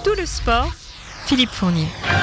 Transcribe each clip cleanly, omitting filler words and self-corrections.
tout le sport, Philippe Fournier.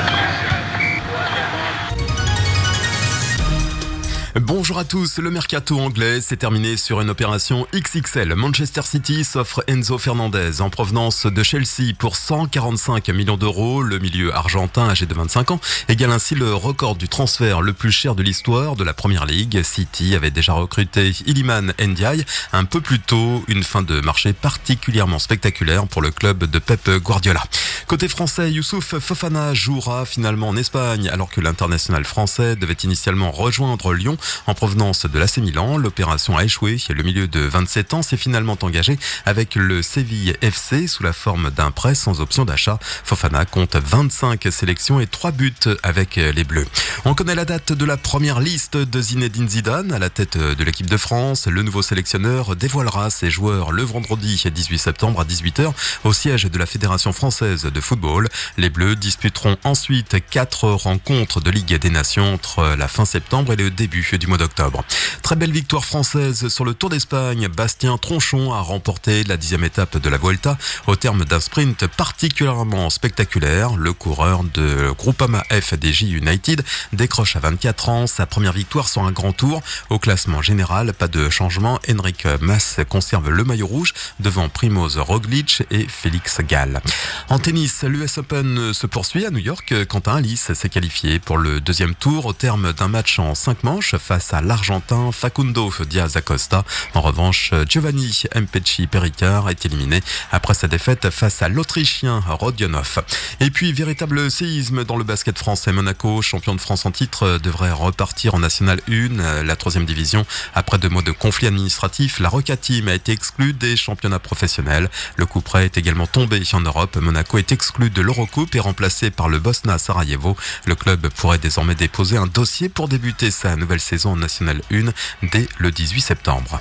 Bonjour à tous, le mercato anglais s'est terminé sur une opération XXL. Manchester City s'offre Enzo Fernandez en provenance de Chelsea pour 145 millions d'euros. Le milieu argentin âgé de 25 ans égale ainsi le record du transfert le plus cher de l'histoire de la Premier League. City avait déjà recruté Iliman Ndiaye un peu plus tôt, une fin de marché particulièrement spectaculaire pour le club de Pep Guardiola. Côté français, Youssouf Fofana jouera finalement en Espagne alors que l'international français devait initialement rejoindre Lyon en provenance de l'AC Milan. L'opération a échoué et le milieu de 27 ans s'est finalement engagé avec le Séville FC sous la forme d'un prêt sans option d'achat. Fofana compte 25 sélections et 3 buts avec les Bleus. On connaît la date de la première liste de Zinedine Zidane à la tête de l'équipe de France. Le nouveau sélectionneur dévoilera ses joueurs le vendredi 18 septembre à 18h au siège de la Fédération française de football. Les Bleus disputeront ensuite 4 rencontres de Ligue des Nations entre la fin septembre et le début du mois d'octobre. Très belle victoire française sur le Tour d'Espagne. Bastien Tronchon a remporté la 10e étape de la Vuelta au terme d'un sprint particulièrement spectaculaire. Le coureur de Groupama FDJ United décroche à 24 ans sa première victoire sur un grand tour. Au classement général, pas de changement. Enric Mas conserve le maillot rouge devant Primoz Roglic et Félix Gall. En tennis, l'US Open se poursuit à New York. Quentin Halys s'est qualifié pour le deuxième tour au terme d'un match en 5 manches face à l'Argentin Facundo Diaz Acosta. En revanche, Giovanni Mpetshi Perricard est éliminé après sa défaite face à l'Autrichien Rodionov. Et puis, véritable séisme dans le basket français. Monaco, champion de France en titre, devrait repartir en National 1, la 3e division. Après 2 mois de conflit administratif, la Roca Team a été exclue des championnats professionnels. Le coup près est également tombé en Europe. Monaco est exclu de l'Eurocoupe et remplacé par le Bosna Sarajevo. Le club pourrait désormais déposer un dossier pour débuter sa nouvelle saison en National 1 dès le 18 septembre.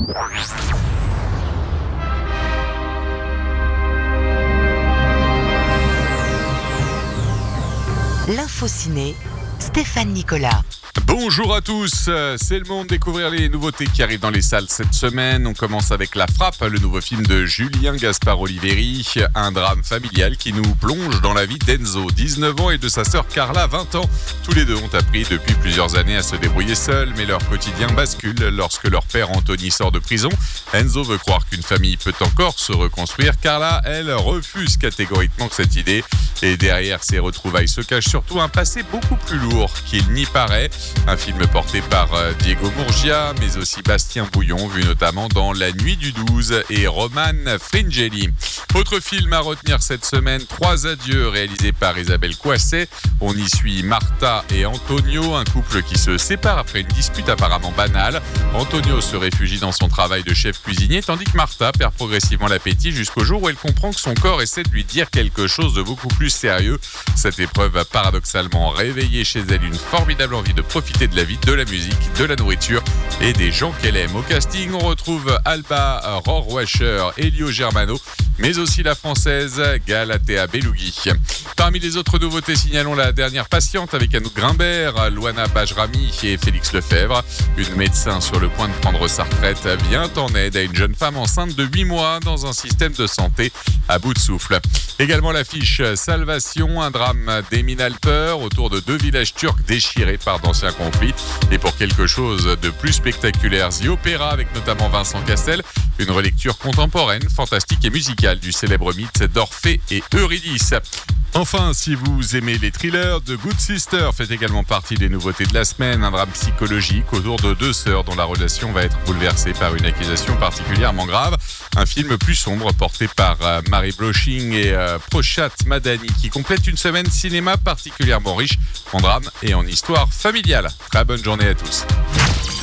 L'info ciné, Stéphane Nicolas. Bonjour à tous, c'est le monde découvrir les nouveautés qui arrivent dans les salles cette semaine. On commence avec La Frappe, le nouveau film de Julien Gaspard Oliveri, un drame familial qui nous plonge dans la vie d'Enzo, 19 ans, et de sa sœur Carla, 20 ans. Tous les deux ont appris depuis plusieurs années à se débrouiller seuls, mais leur quotidien bascule lorsque leur père Anthony sort de prison. Enzo veut croire qu'une famille peut encore se reconstruire. Carla, elle, refuse catégoriquement cette idée. Et derrière ces retrouvailles se cache surtout un passé beaucoup plus lourd qu'il n'y paraît. Un film porté par Diego Murgia, mais aussi Bastien Bouillon, vu notamment dans La Nuit du 12, et Roman Fringeli. Autre film à retenir cette semaine, 3 adieux, réalisé par Isabelle Coisset. On y suit Martha et Antonio, un couple qui se sépare après une dispute apparemment banale. Antonio se réfugie dans son travail de chef cuisinier, tandis que Martha perd progressivement l'appétit jusqu'au jour où elle comprend que son corps essaie de lui dire quelque chose de beaucoup plus sérieux. Cette épreuve va paradoxalement réveiller chez elle une formidable envie de profiter de la vie, de la musique, de la nourriture et des gens qu'elle aime. Au casting, on retrouve Alba Rohrwacher, Elio Germano, mais aussi la française Galatea Belougui. Parmi les autres nouveautés, signalons La Dernière Patiente avec Anouk Grimbert, Louana Bajrami et Félix Lefebvre. Une médecin sur le point de prendre sa retraite vient en aide à une jeune femme enceinte de 8 mois dans un système de santé à bout de souffle. Également l'affiche Salvation, un drame d'Emin Alper autour de 2 villages turcs déchirés par d'anciens conflits. Et pour quelque chose de plus spectaculaire, The Opera avec notamment Vincent Cassel, une relecture contemporaine, fantastique et musicale du célèbre mythe d'Orphée et Eurydice. Enfin, si vous aimez les thrillers, The Good Sister fait également partie des nouveautés de la semaine. Un drame psychologique autour de 2 sœurs dont la relation va être bouleversée par une accusation particulièrement grave. Un film plus sombre porté par Marie Bloching et Prochat Madani qui complète une semaine cinéma particulièrement riche en drame et en histoire familiale. Très bonne journée à tous.